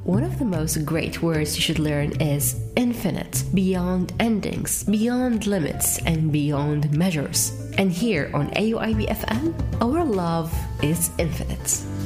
One of the most great words you should learn is infinite, beyond endings, beyond limits, and beyond measures. And here on AUIB FM, our love is infinite.